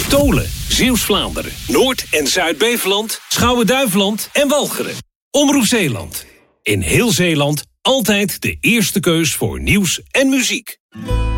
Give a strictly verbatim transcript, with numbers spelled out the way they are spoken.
Tolen, Zeeuws-Vlaanderen, Noord- en Zuid-Beveland, Schouwen-Duiveland en Walcheren. Omroep Zeeland. In heel Zeeland altijd de eerste keus voor nieuws en muziek.